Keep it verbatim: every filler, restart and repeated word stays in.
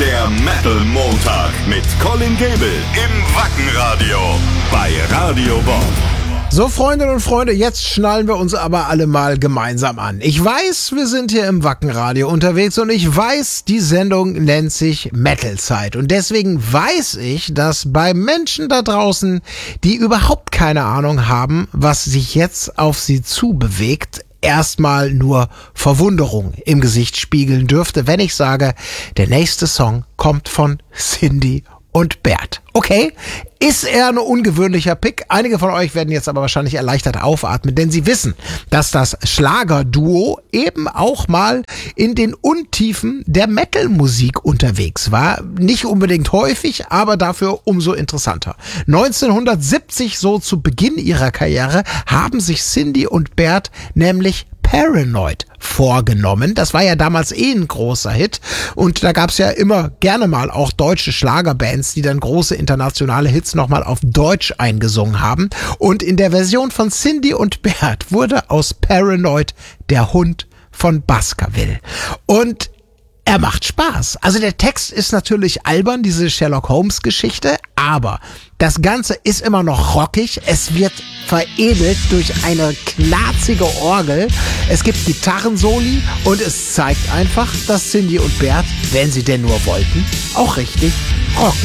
Der Metal Montag mit Colin Gable im Wackenradio bei Radio Bob. So, Freundinnen und Freunde, jetzt schnallen wir uns aber alle mal gemeinsam an. Ich weiß, wir sind hier im Wackenradio unterwegs und ich weiß, die Sendung nennt sich Metal-Zeit. Und deswegen weiß ich, dass bei Menschen da draußen, die überhaupt keine Ahnung haben, was sich jetzt auf sie zubewegt, erstmal nur Verwunderung im Gesicht spiegeln dürfte, wenn ich sage, der nächste Song kommt von Cindy und Bert. Okay, ist eher ein ungewöhnlicher Pick. Einige von euch werden jetzt aber wahrscheinlich erleichtert aufatmen, denn sie wissen, dass das Schlagerduo eben auch mal in den Untiefen der Metal-Musik unterwegs war. Nicht unbedingt häufig, aber dafür umso interessanter. neunzehnhundertsiebzig, so zu Beginn ihrer Karriere, haben sich Cindy und Bert nämlich Paranoid vorgenommen. Das war ja damals eh ein großer Hit und da gab's ja immer gerne mal auch deutsche Schlagerbands, die dann große internationale Hits nochmal auf Deutsch eingesungen haben. Und in der Version von Cindy und Bert wurde aus Paranoid der Hund von Baskerville. Und er macht Spaß. Also der Text ist natürlich albern, diese Sherlock-Holmes-Geschichte, aber das Ganze ist immer noch rockig. Es wird veredelt durch eine knarzige Orgel. Es gibt Gitarrensoli und es zeigt einfach, dass Cindy und Bert, wenn sie denn nur wollten, auch richtig rocken.